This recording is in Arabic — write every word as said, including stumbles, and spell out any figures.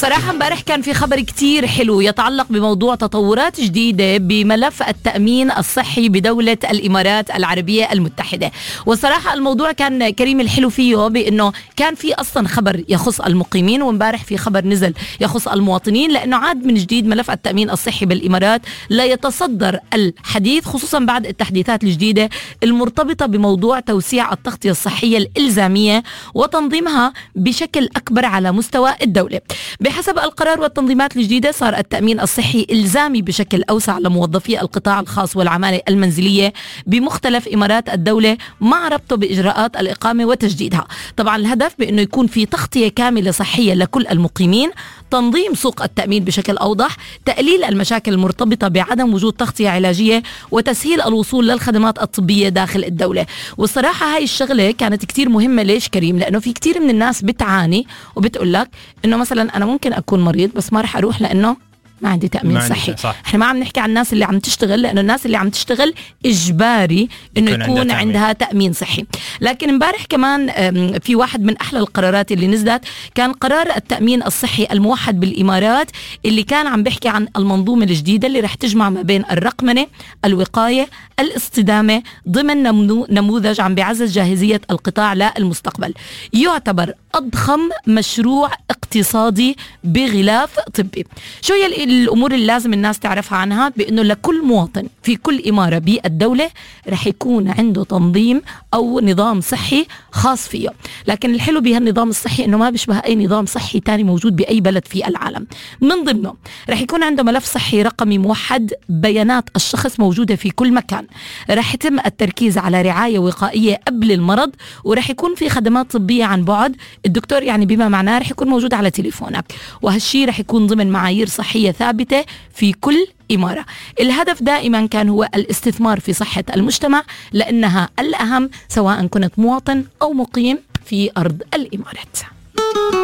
صراحة امبارح كان في خبر كتير حلو يتعلق بموضوع تطورات جديدة بملف التأمين الصحي بدولة الإمارات العربية المتحدة. وصراحة الموضوع كان كريم الحلو فيه بأنه كان في أصلا خبر يخص المقيمين، وامبارح في خبر نزل يخص المواطنين، لأنه عاد من جديد ملف التأمين الصحي بالإمارات لا يتصدر الحديث، خصوصا بعد التحديثات الجديدة المرتبطة بموضوع توسيع التغطية الصحية الإلزامية وتنظيمها بشكل أكبر على مستوى الدولة. بحسب القرار والتنظيمات الجديدة صار التأمين الصحي إلزامي بشكل أوسع لموظفي القطاع الخاص والعمالة المنزلية بمختلف إمارات الدولة مع ربطه بإجراءات الإقامة وتجديدها. طبعا الهدف بأنه يكون في تغطية كاملة صحية لكل المقيمين، تنظيم سوق التأمين بشكل أوضح، تقليل المشاكل المرتبطة بعدم وجود تغطية علاجية، وتسهيل الوصول للخدمات الطبية داخل الدولة. والصراحة هاي الشغلة كانت كتير مهمة. ليش كريم؟ لأنه في كتير من الناس بتعاني وبتقول لك إنه مثلا أنا ممكن أكون مريض بس ما رح أروح لأنه ما عندي تأمين صحي. صح. احنا ما عم نحكي عن الناس اللي عم تشتغل، لأنه الناس اللي عم تشتغل إجباري إنه يكون, يكون عندها, عندها تأمين صحي. لكن امبارح كمان في واحد من أحلى القرارات اللي نزلت كان قرار التأمين الصحي الموحد بالإمارات، اللي كان عم بيحكي عن المنظومة الجديدة اللي رح تجمع ما بين الرقمنة، الوقاية، الاصطدامة ضمن نموذج عم بيعزز جاهزية القطاع للمستقبل. يعتبر أضخم مشروع اقتصادي بغلاف طبي. شو هي الأمور اللي لازم الناس تعرفها عنها؟ بأنه لكل مواطن في كل إمارة بالدولة رح يكون عنده تنظيم أو نظام صحي خاص فيه. لكن الحلو بهالنظام الصحي أنه ما بيشبه أي نظام صحي تاني موجود بأي بلد في العالم. من ضمنه رح يكون عنده ملف صحي رقمي موحد، بيانات الشخص موجودة في كل مكان، رح يتم التركيز على رعاية وقائية قبل المرض، ورح يكون في خدمات طبية عن بعد. الدكتور يعني بما معناه رح يكون موجود على تليفونك، وهالشي رح يكون ضمن معايير صحية ثابتة في كل إمارة. الهدف دائما كان هو الاستثمار في صحة المجتمع، لأنها الأهم سواء كنت مواطن أو مقيم في أرض الإمارات.